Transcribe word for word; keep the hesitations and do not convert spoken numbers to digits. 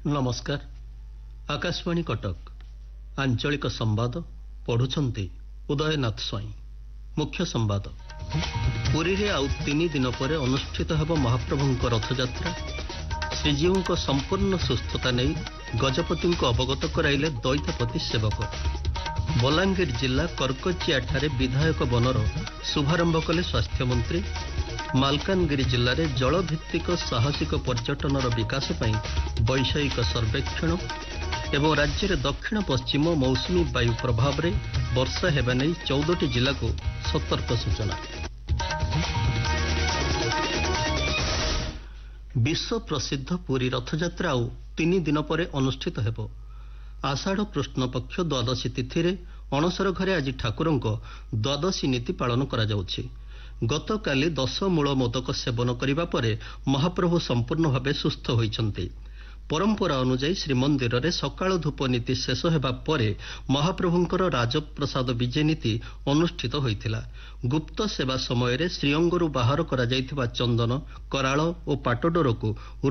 नमस्कार। आकाशवाणी कटक आंचलिक संवाद पढ़ुछंती उदयनाथ स्वाई। मुख्य संवाद पुरी रे आउ तीन दिन पर अनुष्ठित हेब महाप्रभुंक रथयात्रा। श्रीजीव संपूर्ण सुस्थता नहीं गजपति को अवगत कराइले दैत्यपति सेवक। बलांगीर जिला करकचिया ठारे विधायक बनर शुभारंभ कले स्वास्थ्य मंत्री। मालकानगिरी जिले में जलभित्तिक साहसिक पर्यटनर विकास पई वैषयिक सर्वेक्षण एवं राज्य में दक्षिण पश्चिम मौसुमी वायु प्रभाव में वर्षा हेबा नहीं चौदह जिला को सतर्क सूचना। विश्व प्रसिद्ध पुरी रथयात्रा आउ तीन दिन पर अनुष्ठित हेब। आषाढ़ कृष्ण पक्ष द्वादशी तिथि रे अणसर घरे आज ठाकुरंक द्वादशी नीति पालन करा जाउछि। गतकाली दश मूल मोदक सेवन करिबा परे महाप्रभु संपूर्ण भावे सुस्थ होइछन्ति। परंपरा अनुसार श्रीमंदिर रे सकाळ धूप नीति शेष हेबा परे महाप्रभुंकर राजप्रसाद विजय नीति अनुष्ठित होइथिला। गुप्त सेवा समय रे श्रीअंगरु बाहर करा जाइथिबा चंदन कराळ और पाटडोर को